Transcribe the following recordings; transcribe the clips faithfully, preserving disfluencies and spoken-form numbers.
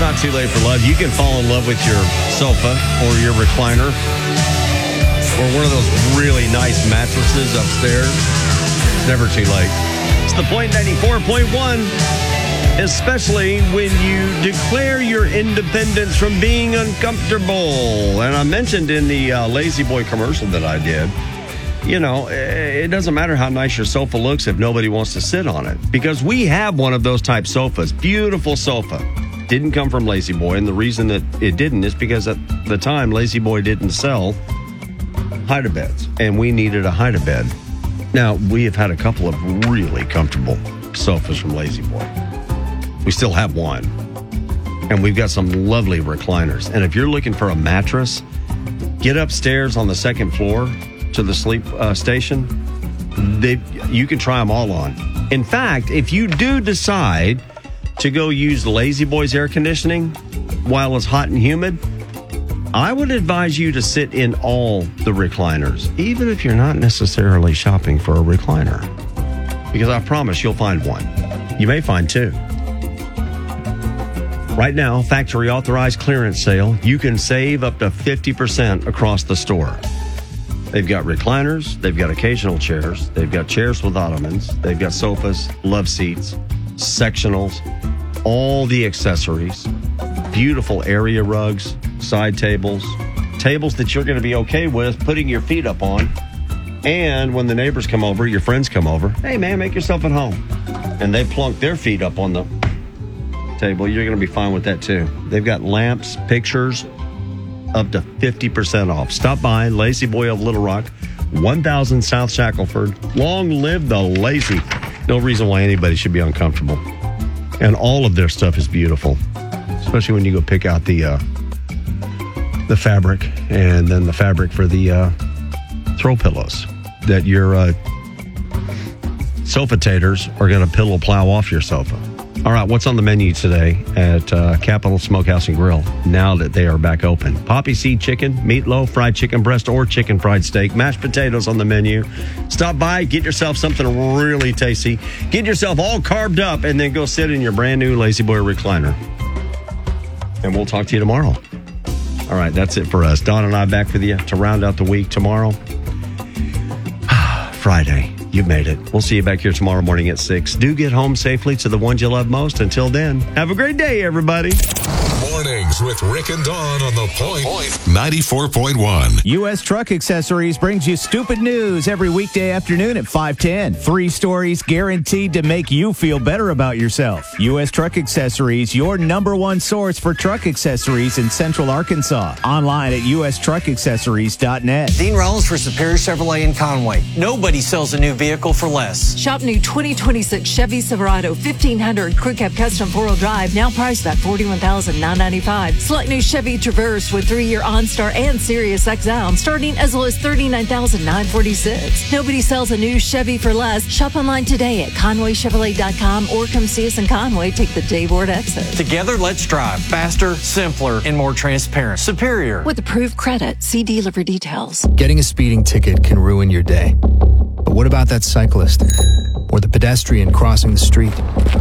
not too late for love. You can fall in love with your sofa or your recliner or one of those really nice mattresses upstairs. It's never too late. It's the Point ninety-four point one, especially when you declare your independence from being uncomfortable. And I mentioned in the uh, Lazy Boy commercial that I did, you know, it doesn't matter how nice your sofa looks if nobody wants to sit on it. Because we have one of those type sofas. Beautiful sofa. Didn't come from Lazy Boy. And the reason that it didn't is because at the time, Lazy Boy didn't sell hide-a-beds. And we needed a hide-a-bed. Now, we have had a couple of really comfortable sofas from Lazy Boy. We still have one. And we've got some lovely recliners. And if you're looking for a mattress, get upstairs on the second floor to the sleep uh, station. They, you can try them all on. In fact, if you do decide to go use Lazy Boy's air conditioning while it's hot and humid, I would advise you to sit in all the recliners, even if you're not necessarily shopping for a recliner. Because I promise you'll find one. You may find two. Right now, factory authorized clearance sale, you can save up to fifty percent across the store. They've got recliners, they've got occasional chairs, they've got chairs with ottomans, they've got sofas, love seats, sectionals, all the accessories, beautiful area rugs, side tables, tables that you're going to be okay with putting your feet up on. And when the neighbors come over, your friends come over, hey man, make yourself at home. And they plunk their feet up on the table, you're going to be fine with that too. They've got lamps, pictures, up to fifty percent off. Stop by Lazy Boy of Little Rock, one thousand South Shackelford. Long live the Lazy. No reason why anybody should be uncomfortable. And all of their stuff is beautiful, especially when you go pick out the uh, the fabric and then the fabric for the uh, throw pillows that your uh, sofa-taters are going to pillow plow off your sofa. All right, what's on the menu today at uh, Capital Smokehouse and Grill now that they are back open? Poppy seed chicken, meatloaf, fried chicken breast, or chicken fried steak, mashed potatoes on the menu. Stop by, get yourself something really tasty. Get yourself all carved up, and then go sit in your brand new Lazy Boy recliner. And we'll talk to you tomorrow. All right, that's it for us. Don and I back with you to round out the week tomorrow. Friday. You've made it. We'll see you back here tomorrow morning at six. Do get home safely to the ones you love most. Until then, have a great day, everybody. Mornings with Rick and Dawn on the Point ninety-four point one. U S Truck Accessories brings you stupid news every weekday afternoon at five ten. Three stories guaranteed to make you feel better about yourself. U S Truck Accessories, your number one source for truck accessories in Central Arkansas. Online at U S truck accessories dot net. Dean Reynolds for Superior Chevrolet in Conway. Nobody sells a new vehicle for less. Shop new twenty twenty-six Chevy Silverado fifteen hundred Crew Cab Custom four-wheel drive, now priced at forty-one thousand nine hundred ninety-five dollars. Select new Chevy Traverse with three-year OnStar and Sirius X M, starting as low as thirty-nine thousand nine hundred forty-six dollars. Nobody sells a new Chevy for less. Shop online today at Conway Chevrolet dot com or come see us in Conway. Take the J Ward exit. Together, let's drive faster, simpler, and more transparent. Superior. With approved credit, see dealer for details. Getting a speeding ticket can ruin your day. But what about that cyclist or the pedestrian crossing the street?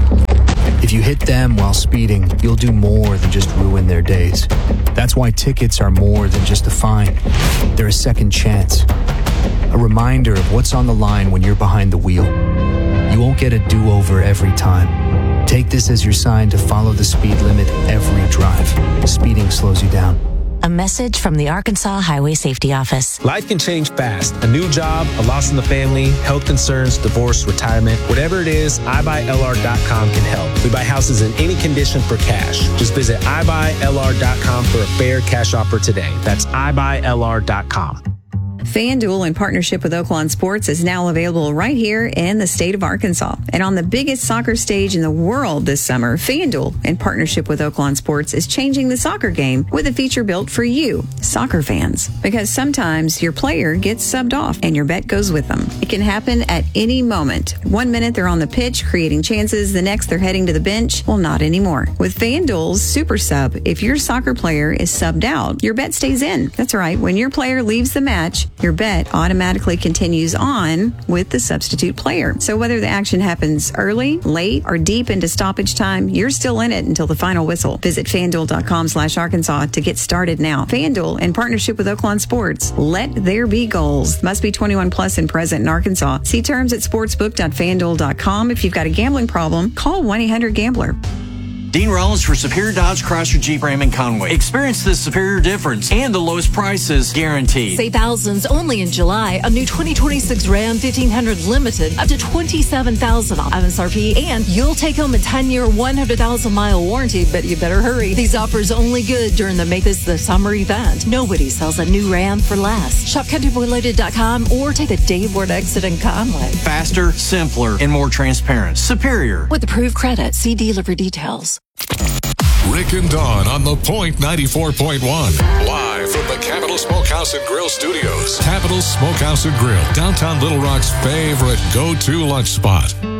If you hit them while speeding, you'll do more than just ruin their days. That's why tickets are more than just a fine. They're a second chance. A reminder of what's on the line when you're behind the wheel. You won't get a do-over every time. Take this as your sign to follow the speed limit every drive. Speeding slows you down. A message from the Arkansas Highway Safety Office. Life can change fast. A new job, a loss in the family, health concerns, divorce, retirement. Whatever it is, i buy L R dot com can help. We buy houses in any condition for cash. Just visit i buy L R dot com for a fair cash offer today. That's i buy L R dot com. FanDuel, in partnership with Oaklawn Sports, is now available right here in the state of Arkansas. And on the biggest soccer stage in the world this summer, FanDuel, in partnership with Oaklawn Sports, is changing the soccer game with a feature built for you, soccer fans. Because sometimes your player gets subbed off and your bet goes with them. It can happen at any moment. One minute they're on the pitch creating chances, the next they're heading to the bench. Well, not anymore. With FanDuel's Super Sub, if your soccer player is subbed out, your bet stays in. That's right. When your player leaves the match, your bet automatically continues on with the substitute player. So whether the action happens early, late, or deep into stoppage time, you're still in it until the final whistle. Visit FanDuel.com slash Arkansas to get started now. FanDuel, in partnership with Oaklawn Sports. Let there be goals. Must be twenty-one plus and present in Arkansas. See terms at sportsbook dot fan duel dot com. If you've got a gambling problem, call one eight hundred gambler. Dean Rollins for Superior Dodge Chrysler Jeep Ram in Conway. Experience the superior difference and the lowest prices guaranteed. Save thousands only in July. A new twenty twenty-six Ram fifteen hundred Limited up to twenty-seven thousand dollars off M S R P, and you'll take home a ten-year, one hundred thousand mile warranty, but you better hurry. These offers only good during the Make This the Summer event. Nobody sells a new Ram for less. Shop country boy loaded dot com or take the Dave Ward exit in Conway. Faster, simpler, and more transparent. Superior. With approved credit. See dealer for details. Rick and Dawn on The Point ninety-four point one. Live from the Capital Smokehouse and Grill Studios. Capital Smokehouse and Grill, downtown Little Rock's favorite go-to lunch spot.